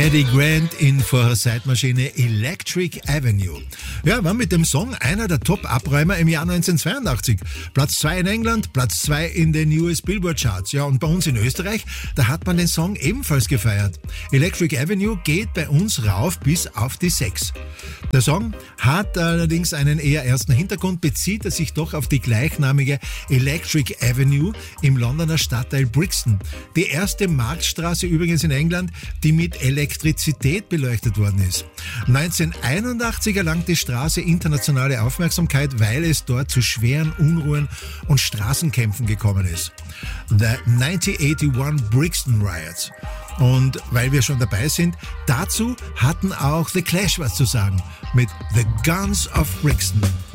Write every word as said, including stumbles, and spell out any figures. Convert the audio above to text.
Eddie Grant in vor Zeitmaschine Electric Avenue. Ja, war mit dem Song einer der Top-Abräumer im Jahr neunzehnhundertzweiundachtzig. Platz zwei in England, Platz zwei in den U S Billboard Charts. Ja, und bei uns in Österreich, da hat man den Song ebenfalls gefeiert. Electric Avenue geht bei uns rauf bis auf die sechs. Der Song hat allerdings einen eher ernsten Hintergrund, bezieht er sich doch auf die gleichnamige Electric Avenue im Londoner Stadtteil Brixton. Die erste Marktstraße übrigens in England, die mit Elektrizität beleuchtet worden ist. neunzehnhunderteinundachtzig erlangt die Straße internationale Aufmerksamkeit, weil es dort zu schweren Unruhen und Straßenkämpfen gekommen ist. The neunzehnhunderteinundachtzig Brixton Riots. Und weil wir schon dabei sind, dazu hatten auch The Clash was zu sagen mit The Guns of Brixton.